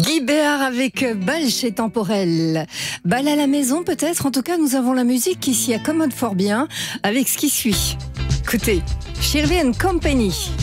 Guy Béard avec Bal chez Temporel. Bal à la maison peut-être, en tout cas nous avons la musique qui s'y accommode fort bien avec ce qui suit. Écoutez, Shirley & Company.